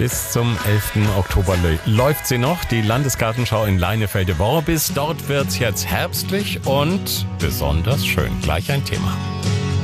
Bis zum 11. Oktober läuft sie noch, die Landesgartenschau in Leinefelde-Worbis. Dort wird's jetzt herbstlich und besonders schön. Gleich ein Thema.